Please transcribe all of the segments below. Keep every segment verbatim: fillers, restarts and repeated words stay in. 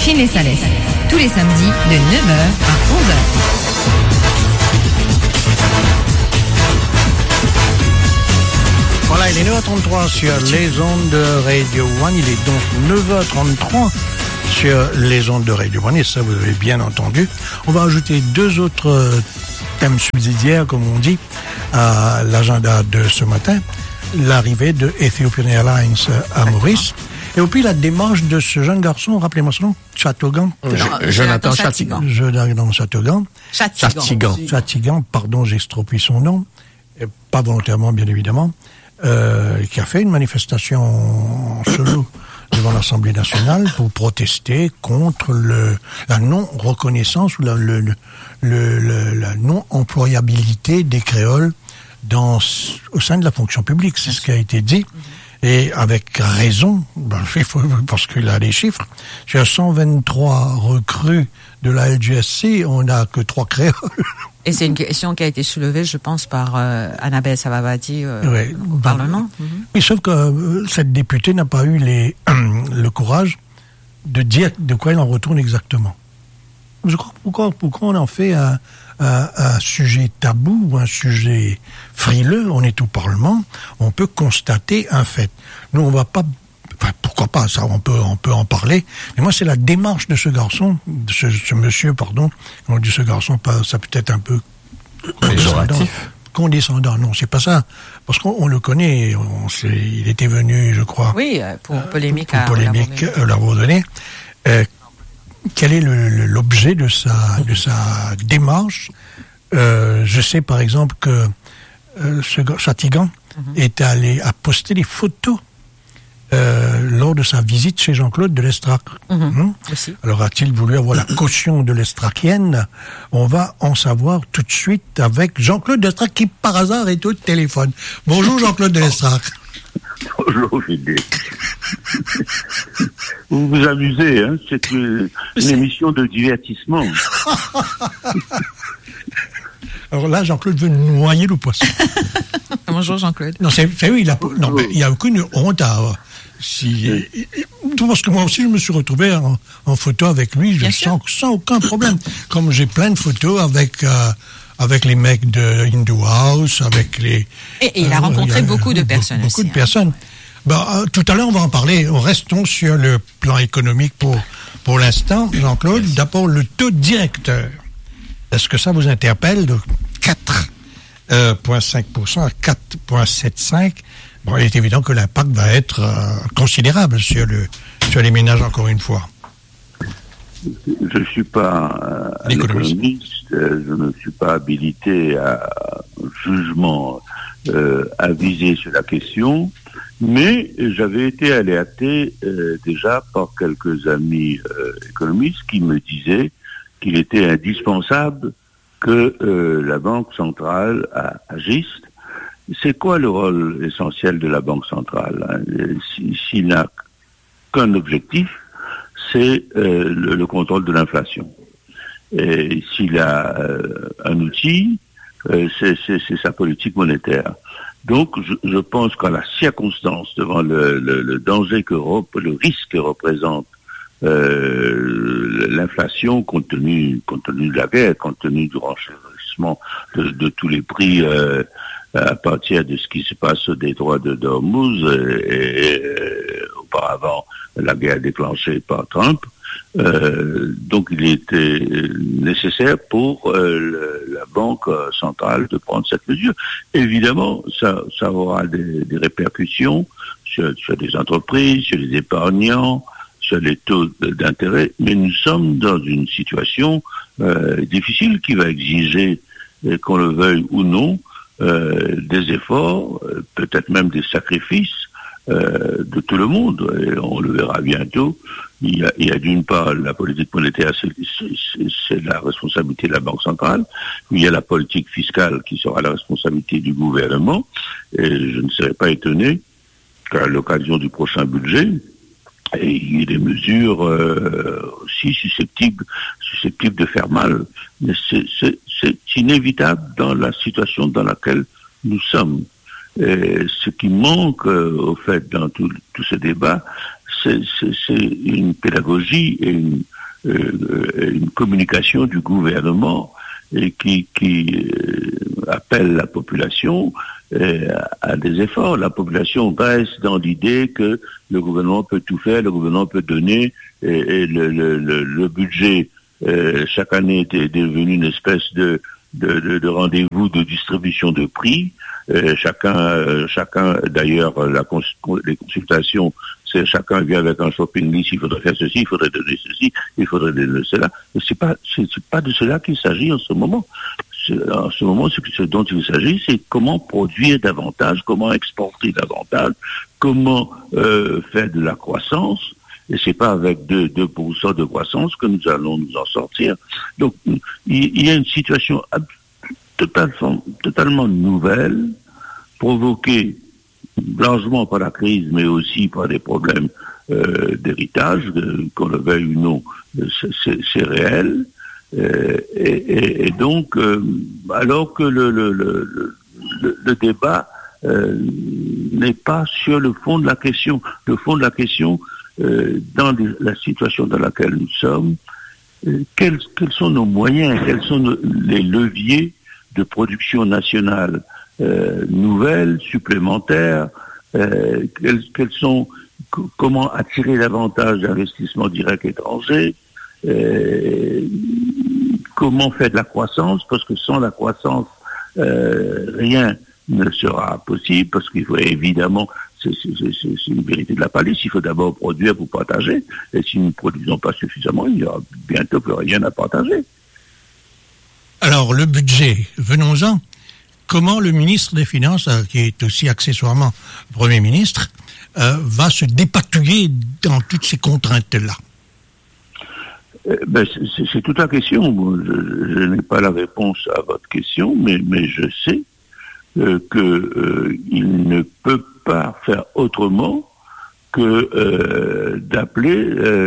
Chine et Salès, tous les samedis de neuf heures à onze heures. Voilà, il est neuf heures trente-trois sur les ondes de Radio One. Il est donc neuf heures trente-trois sur les ondes de Radio One. Et ça, vous avez bien entendu. On va ajouter deux autres thèmes subsidiaires, comme on dit, à l'agenda de ce matin. L'arrivée de Ethiopian Airlines à Maurice. Et puis la démarche de ce jeune garçon, rappelez-moi son nom, Chatogan. Je, Jonathan Chatigan. Jonathan Chatogan. Chatigan. Chatigan, pardon, j'extropie son nom. Et pas volontairement, bien évidemment. Euh, qui a fait une manifestation en solo devant l'Assemblée nationale pour protester contre le, la non-reconnaissance ou la, le, le, le, la non-employabilité des créoles dans, au sein de la fonction publique. C'est ce qui a été dit. Et avec raison, ben, parce qu'il a les chiffres, sur cent vingt-trois recrues de la L G S C, on n'a que trois créoles. Et c'est une question qui a été soulevée, je pense, par euh, Annabelle Savavati euh, ouais, au bah, Parlement. Oui, mm-hmm. Sauf que euh, cette députée n'a pas eu les, le courage de dire de quoi elle en retourne exactement. Je crois pourquoi, pourquoi on en fait un, un, un sujet tabou ou un sujet frileux. On est au Parlement, on peut constater un fait. Nous, on va pas... Enfin, pourquoi pas, ça, on peut, on peut en parler. Mais moi, c'est la démarche de ce garçon, de ce, ce monsieur, pardon. On dit ce garçon, pas, ça peut être un peu condescendant. Condescendant, non, c'est pas ça. Parce qu'on on le connaît, on sait, il était venu, je crois. Oui, pour polémique pour, pour à polémique à l'abandonner. Euh, quel est le, le, l'objet de sa, de sa démarche? euh, Je sais, par exemple, que euh, ce Chatigan mm-hmm. est allé, a posté des photos Euh, lors de sa visite chez Jean-Claude de l'Estrac. Mmh, mmh. Alors a-t-il voulu avoir la caution de l'Estracienne? On va en savoir tout de suite avec Jean-Claude de l'Estrac qui par hasard est au téléphone. Bonjour Jean-Claude de l'Estrac. Bonjour Philippe. Vous vous amusez, hein? C'est une, une émission de divertissement. Alors là, Jean-Claude veut noyer le poisson. Bonjour Jean-Claude. Non, c'est, c'est oui, il a, non, mais il n'y a aucune honte à... Si, parce que moi aussi, je me suis retrouvé en, en photo avec lui, sans, sans aucun problème. Comme j'ai plein de photos avec... Euh, avec les mecs de Hindu House, avec les... Et, et il a euh, rencontré il a, beaucoup de personnes beaucoup aussi. Beaucoup de hein. personnes. Bah, euh, tout à l'heure, on va en parler. Restons sur le plan économique pour, pour l'instant. Jean-Claude, d'abord, le taux directeur. Est-ce que ça vous interpelle de quatre virgule cinq pour cent à quatre virgule soixante-quinze? Bon, il est évident que l'impact va être euh, considérable sur, le, sur les ménages, encore une fois. Je ne suis pas euh, un économiste, euh, je ne suis pas habilité à jugement euh, avisé sur la question, mais j'avais été alerté euh, déjà par quelques amis euh, économistes qui me disaient qu'il était indispensable que euh, la Banque centrale agisse. C'est quoi le rôle essentiel de la Banque centrale, hein? S'il n'a qu'un objectif, c'est euh, le, le contrôle de l'inflation. Et s'il a euh, un outil, euh, c'est, c'est, c'est sa politique monétaire. Donc, je, je pense qu'à la circonstance, devant le, le, le danger que rep- le risque que représente euh, l'inflation, compte tenu, compte tenu de la guerre, compte tenu du renchérissement de, de tous les prix euh, à partir de ce qui se passe au détroit de Hormuz et, et, et auparavant la guerre déclenchée par Trump. Euh, donc il était nécessaire pour euh, le, la Banque centrale de prendre cette mesure. Évidemment, ça, ça aura des, des répercussions sur, sur des entreprises, sur les épargnants, sur les taux d'intérêt, mais nous sommes dans une situation euh, difficile qui va exiger, qu'on le veuille ou non, euh, des efforts, peut-être même des sacrifices Euh, de tout le monde, et on le verra bientôt. Il y a, il y a d'une part la politique monétaire, c'est, c'est, c'est la responsabilité de la Banque centrale, il y a la politique fiscale qui sera la responsabilité du gouvernement, et je ne serais pas étonné qu'à l'occasion du prochain budget, il y ait des mesures euh, aussi susceptibles, susceptibles de faire mal. Mais c'est, c'est, c'est inévitable dans la situation dans laquelle nous sommes. Et ce qui manque, euh, au fait, dans tout, tout ce débat, c'est, c'est, c'est une pédagogie et une, euh, une communication du gouvernement et qui, qui euh, appelle la population euh, à des efforts. La population reste dans l'idée que le gouvernement peut tout faire, le gouvernement peut donner, et, et le, le, le, le budget euh, chaque année est devenu une espèce de, de, de, de rendez-vous de distribution de prix. Euh, chacun, euh, chacun d'ailleurs, la cons- les consultations, c'est chacun vient avec un shopping list. Il faudrait faire ceci, il faudrait donner ceci, il faudrait donner cela. Mais c'est pas, c'est, c'est pas de cela qu'il s'agit en ce moment. C'est, en ce moment, ce, ce dont il s'agit, c'est comment produire davantage, comment exporter davantage, comment euh, faire de la croissance. Et c'est pas avec deux pour cent de croissance que nous allons nous en sortir. Donc, il, il y a une situation ab- totalement, totalement nouvelle, provoquée largement par la crise, mais aussi par des problèmes euh, d'héritage, euh, qu'on le veuille ou non, c'est, c'est, c'est réel. Euh, et, et, et donc, euh, alors que le, le, le, le, le débat euh, n'est pas sur le fond de la question, le fond de la question, euh, dans les, la situation dans laquelle nous sommes, euh, quels, quels sont nos moyens, quels sont nos, les leviers de production nationale euh, nouvelle, supplémentaire, euh, quels, quels sont, c- comment attirer davantage d'investissements directs étrangers, euh, comment faire de la croissance, parce que sans la croissance, euh, rien ne sera possible, parce qu'il faut évidemment, c'est, c'est, c'est, c'est une vérité de la palisse, il faut d'abord produire pour partager, et si nous ne produisons pas suffisamment, il n'y aura bientôt plus rien à partager. Alors, le budget, venons-en. Comment le ministre des Finances, euh, qui est aussi accessoirement Premier ministre, euh, va se dépatouiller dans toutes ces contraintes-là? Euh, ben, c'est, c'est, c'est toute la question. Bon, je, je n'ai pas la réponse à votre question, mais, mais je sais euh, que euh, il ne peut pas faire autrement que euh, d'appeler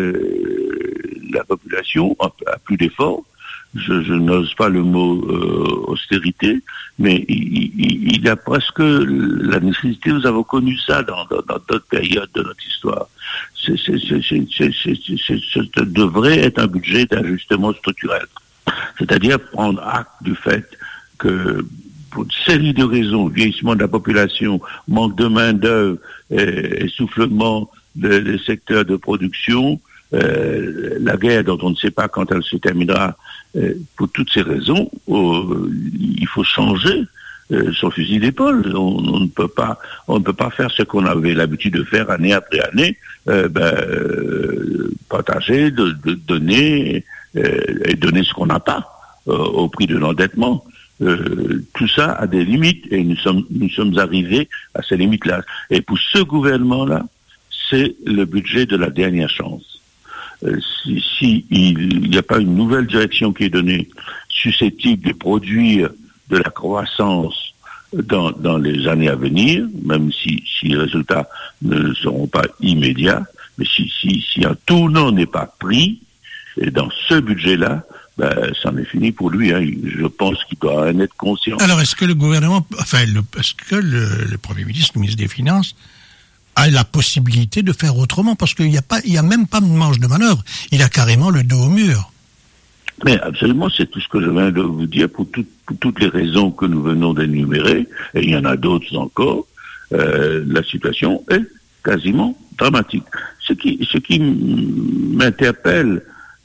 euh, la population à, à plus d'efforts. Je, je n'ose pas le mot euh, austérité, mais il, il, il a presque la nécessité. Nous avons connu ça dans, dans, dans d'autres périodes de notre histoire. C'est, c'est, c'est, c'est, c'est, c'est, c'est, c'est devrait être un budget d'ajustement structurel, c'est-à-dire prendre acte du fait que pour une série de raisons, vieillissement de la population, manque de main d'œuvre, et essoufflement des de secteurs de production, euh, la guerre dont on ne sait pas quand elle se terminera. Euh, pour toutes ces raisons, euh, il faut changer euh, son fusil d'épaule. On, on ne peut pas, on ne peut pas faire ce qu'on avait l'habitude de faire année après année, euh, ben, euh, partager, de, de donner euh, et donner ce qu'on n'a pas euh, au prix de l'endettement. Euh, tout ça a des limites et nous sommes, nous sommes arrivés à ces limites-là. Et pour ce gouvernement-là, c'est le budget de la dernière chance. Euh, si, si il n'y a pas une nouvelle direction qui est donnée, susceptible de produire de la croissance dans, dans les années à venir, même si, si les résultats ne seront pas immédiats, mais si, si, si un tournant n'est pas pris, et dans ce budget-là, ben, c'en est fini pour lui. Hein. Je pense qu'il doit en être conscient. Alors, est-ce que le gouvernement, enfin, le, est-ce que le, le Premier ministre, le ministre des Finances, a la possibilité de faire autrement, parce qu'il n'y a pas, il y a même pas de marge de manœuvre. Il a carrément le dos au mur. Mais absolument, c'est tout ce que je viens de vous dire pour, tout, pour toutes les raisons que nous venons d'énumérer, et il y en a d'autres encore. Euh, la situation est quasiment dramatique. Ce qui, ce qui m'interpelle,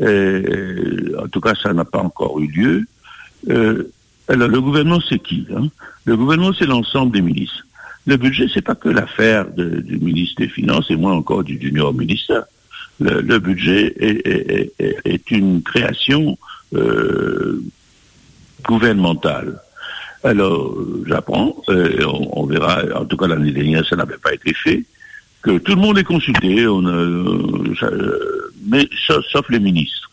euh, en tout cas, ça n'a pas encore eu lieu. Euh, alors, le gouvernement, c'est qui, hein? Le gouvernement, c'est l'ensemble des ministres. Le budget, c'est pas que l'affaire de, du ministre des Finances et moins encore du junior ministère. Le, le budget est, est, est, est une création euh, gouvernementale. Alors, j'apprends, euh, on, on verra, en tout cas l'année dernière, ça n'avait pas été fait, que tout le monde est consulté, on a, euh, ça, mais sauf, sauf les ministres.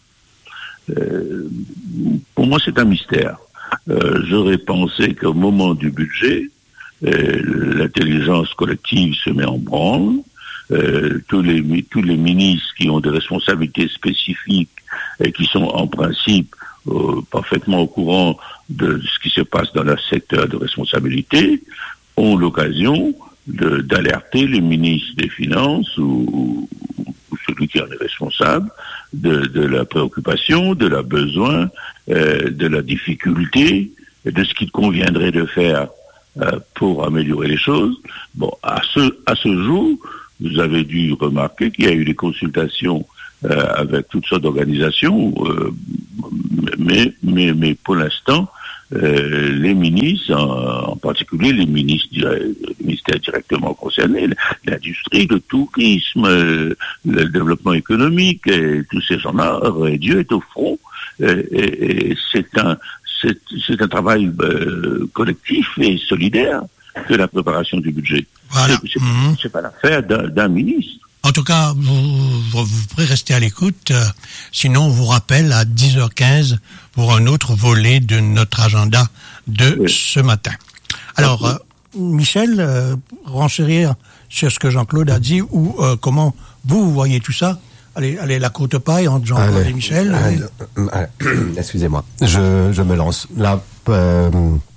Euh, pour moi, c'est un mystère. Euh, j'aurais pensé qu'au moment du budget, Euh, l'intelligence collective se met en branle, euh, tous les tous les ministres qui ont des responsabilités spécifiques et qui sont en principe euh, parfaitement au courant de ce qui se passe dans leur secteur de responsabilité ont l'occasion de, d'alerter les ministres des Finances ou, ou celui qui en est responsable, de, de la préoccupation, de la besoin, euh, de la difficulté, de ce qu'il conviendrait de faire euh, pour améliorer les choses. Bon, à ce, à ce jour, vous avez dû remarquer qu'il y a eu des consultations euh, avec toutes sortes d'organisations, euh, mais, mais, mais pour l'instant, euh, les ministres, en, en particulier les ministres, les ministères directement concernés, l'industrie, le tourisme, euh, le développement économique, et tous ces gens-là, Dieu est au front, euh, et, et c'est un, c'est, c'est un travail euh, collectif et solidaire que la préparation du budget. Voilà. C'est, c'est, mmh. c'est pas l'affaire d'un, d'un ministre. En tout cas, vous, vous, vous pourrez rester à l'écoute. Euh, sinon, on vous rappelle à dix heures quinze pour un autre volet de notre agenda de oui. ce matin. Alors, euh, Michel, euh, renchérir sur ce que Jean-Claude a dit ou euh, comment vous, vous voyez tout ça. Allez, allez, la courte paille entre Jean-Claude allez, et Michel. Allez, allez, excusez-moi, je, je me lance. Là, euh,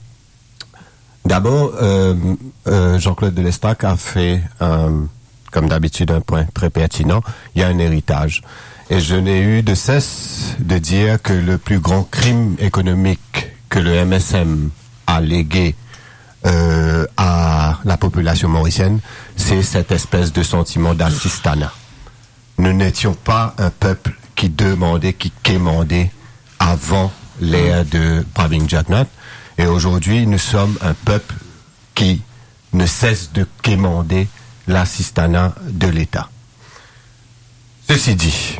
d'abord, euh, euh, Jean-Claude Delestac a fait... Euh, comme d'habitude, un point très pertinent, il y a un héritage. Et je n'ai eu de cesse de dire que le plus grand crime économique que le M S M a légué euh, à la population mauricienne, c'est cette espèce de sentiment d'assistanat. Nous n'étions pas un peuple qui demandait, qui quémandait avant l'ère de Pravin Jagnnath. Et aujourd'hui, nous sommes un peuple qui ne cesse de quémander l'assistanat de l'État. Ceci dit,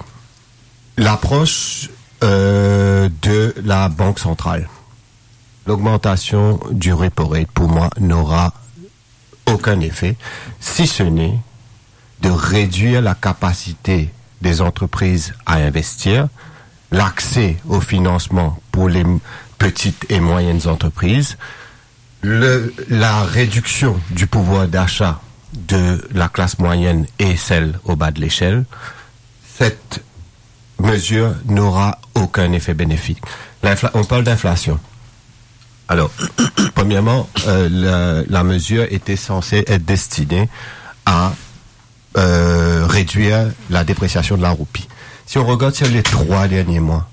l'approche euh, de la Banque centrale, l'augmentation du repo rate, pour moi, n'aura aucun effet, si ce n'est de réduire la capacité des entreprises à investir, l'accès au financement pour les petites et moyennes entreprises, le, la réduction du pouvoir d'achat de la classe moyenne et celle au bas de l'échelle, cette mesure n'aura aucun effet bénéfique. L'infla- on parle d'inflation. Alors, premièrement, euh, la, la mesure était censée être destinée à euh, réduire la dépréciation de la roupie. Si on regarde sur les trois derniers mois,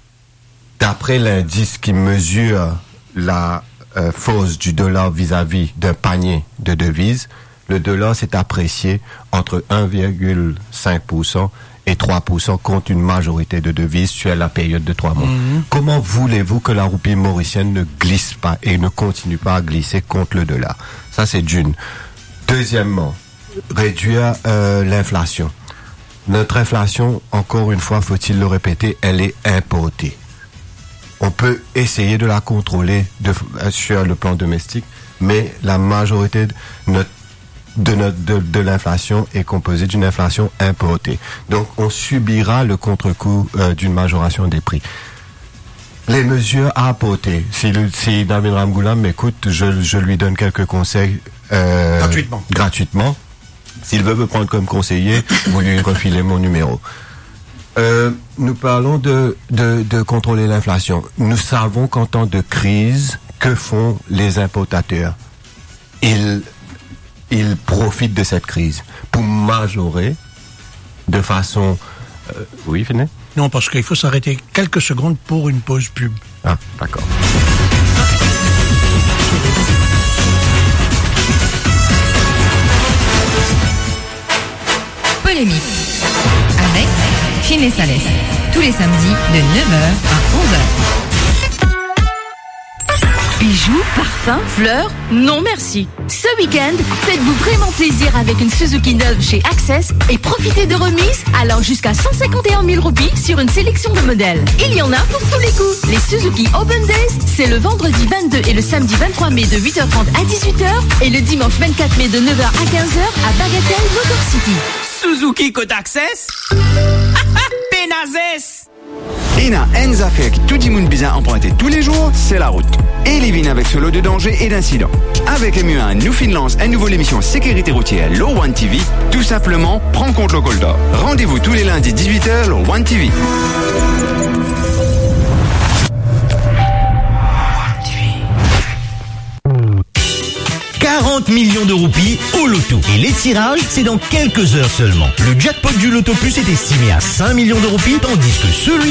d'après l'indice qui mesure la euh, force du dollar vis-à-vis d'un panier de devises, le dollar s'est apprécié entre un virgule cinq pour cent et trois pour cent contre une majorité de devises sur la période de trois mois. Mmh. Comment voulez-vous que la roupie mauricienne ne glisse pas et ne continue pas à glisser contre le dollar? Ça, c'est d'une. Deuxièmement, réduire euh, l'inflation. Notre inflation, encore une fois, faut-il le répéter, elle est importée. On peut essayer de la contrôler de, sur le plan domestique, mais la majorité de notre De, notre, de, de l'inflation est composée d'une inflation importée. Donc, on subira le contre-coup euh, d'une majoration des prix. Les mesures à apporter. Si, le, si David Ramgoolam m'écoute, je, je lui donne quelques conseils euh, gratuitement. gratuitement. S'il veut me prendre comme conseiller, vous lui refilez mon numéro. Euh, nous parlons de, de, de contrôler l'inflation. Nous savons qu'en temps de crise, que font les importateurs? Ils Ils profitent de cette crise pour majorer de façon... Euh, oui, venez. Non, parce qu'il faut s'arrêter quelques secondes pour une pause pub. Ah, d'accord. Polémique avec Finlay Salès. Tous les samedis de neuf heures à onze heures. Bijoux, parfums, fleurs? Non merci. Ce week-end, faites-vous vraiment plaisir avec une Suzuki neuve chez Access et profitez de remises allant jusqu'à cent cinquante et un mille roupies sur une sélection de modèles. Il y en a pour tous les goûts. Les Suzuki Open Days, c'est le vendredi vingt-deux et le samedi vingt-trois mai de huit heures trente à dix-huit heures et le dimanche vingt-quatre mai de neuf heures à quinze heures à Bagatelle Motor City. Suzuki Côte Access? Penazes! Ina Enza fait que tout le monde bien emprunté tous les jours, c'est la route. Et les vignes avec ce lot de dangers et d'incidents. Avec M U un, nous finance un nouveau émission sécurité routière, l'O un T V. Tout simplement, prends compte le colta. Rendez-vous tous les lundis dix-huit heures, l'O un T V. quarante millions de roupies au loto. Et les tirages, c'est dans quelques heures seulement. Le jackpot du Loto Plus est estimé à cinq millions de roupies, tandis que celui